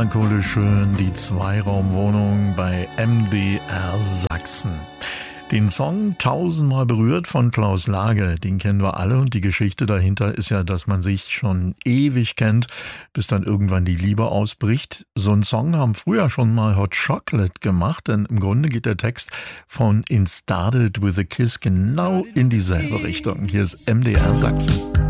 melancholisch schön, die Zweiraumwohnung bei MDR Sachsen. Den Song Tausendmal berührt von Klaus Lage, den kennen wir alle und die Geschichte dahinter ist ja, dass man sich schon ewig kennt, bis dann irgendwann die Liebe ausbricht. So einen Song haben früher schon mal Hot Chocolate gemacht, denn im Grunde geht der Text von It Started With a Kiss genau in dieselbe Richtung. Hier ist MDR Sachsen.